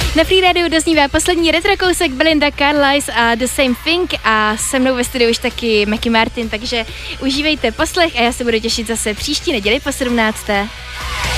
Na Free Radio doznívá poslední retro kousek Belinda Carlisle a The Same Thing a se mnou ve studiu už taky Macky Martin, takže užívejte poslech a já se budu těšit zase příští neděli po 17.